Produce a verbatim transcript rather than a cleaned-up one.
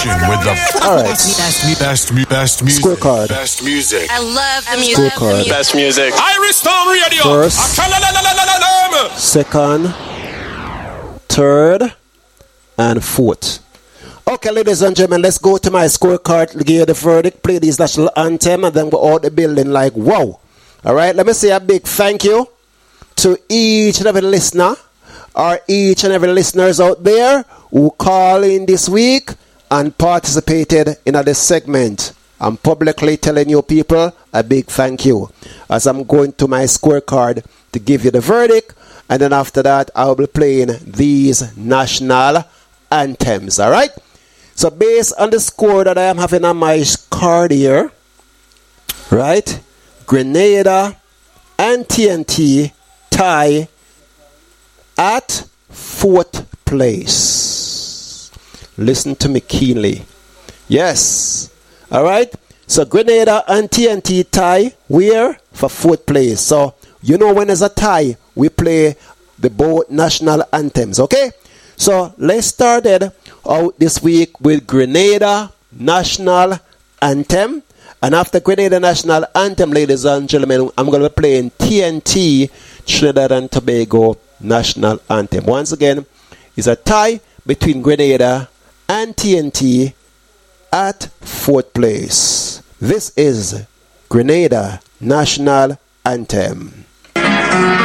station with the All right. best, best, best, best music. Scorecard. Best music. I love the music. Scorecard. Best music. Irish Town Radio. First. Second. Third. And fourth. Okay, ladies and gentlemen, let's go to my scorecard to give you the verdict, play this national anthem, and then go out the building like, wow. All right, let me say a big thank you to each and every listener, or each and every listeners out there who call in this week and participated in this segment. I'm publicly telling you people a big thank you as I'm going to my scorecard to give you the verdict, and then after that, I'll be playing these national anthems, all right? So based on the score that I am having on my card here, right? Grenada and T N T tie at fourth place. Listen to me keenly. Yes. All right. So Grenada and T N T tie where? For fourth place. So you know when there's a tie, we play the both national anthems. Okay. So let's start it out this week with Grenada National Anthem. And after Grenada National Anthem, ladies and gentlemen, I'm going to be playing T N T Trinidad and Tobago National Anthem. Once again, it's a tie between Grenada and T N T at fourth place. This is Grenada National Anthem.